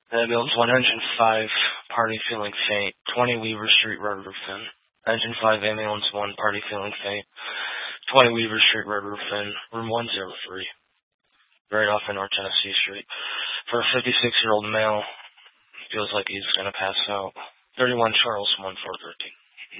Ambulance 1, Engine 5, party feeling faint. 20 Weaver Street, Red Roof Inn. Engine 5, Ambulance 1, party feeling faint. 20 Weaver Street, Red Roof Inn, room 103. Right off of North Tennessee Street. For a 56-year-old male, feels like he's going to pass out. 31 Charles 1413.